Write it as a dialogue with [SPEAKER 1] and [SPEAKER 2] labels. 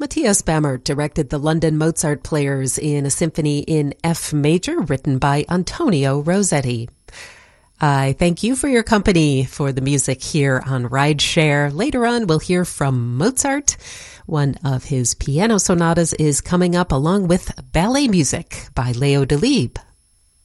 [SPEAKER 1] Matthias Bamert directed the London Mozart Players in a symphony in F major written by Antonio Rossetti. I thank you for your company for the music here on Rideshare. Later on, we'll hear from Mozart. One of his piano sonatas is coming up along with ballet music by Leo Delibes.